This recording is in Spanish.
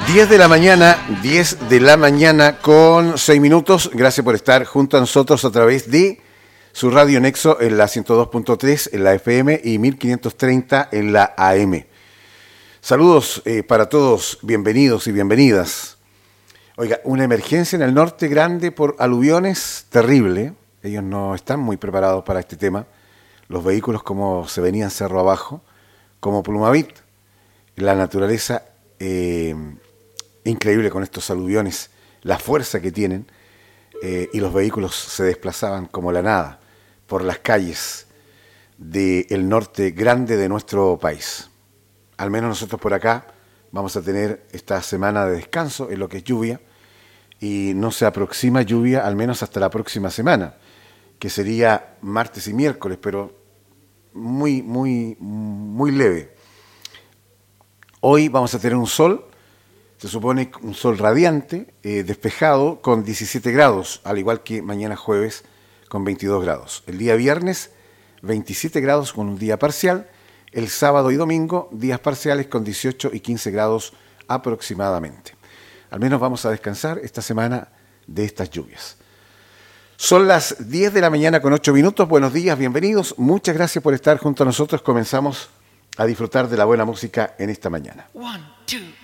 10 de la mañana con 6 minutos. Gracias por estar junto a nosotros a través de su Radio Nexo en la 102.3 en la FM y 1530 en la AM. Saludos para todos, bienvenidos y bienvenidas. Oiga, una emergencia en el norte grande por aluviones terrible. Ellos no están muy preparados para este tema. Los vehículos como se venían cerro abajo, como Plumavit, la naturaleza increíble con estos aluviones, la fuerza que tienen, y los vehículos se desplazaban como la nada por las calles del norte grande de nuestro país. Al menos nosotros por acá vamos a tener esta semana de descanso en lo que es lluvia, y no se aproxima lluvia al menos hasta la próxima semana, que sería martes y miércoles, pero muy leve. Hoy vamos a tener un sol, se supone un sol radiante, despejado, con 17 grados, al igual que mañana jueves con 22 grados. El día viernes, 27 grados con un día parcial. El sábado y domingo, días parciales con 18 y 15 grados aproximadamente. Al menos vamos a descansar esta semana de estas lluvias. Son las 10 de la mañana con 8 minutos. Buenos días, bienvenidos. Muchas gracias por estar junto a nosotros. Comenzamos a disfrutar de la buena música en esta mañana. 1, 2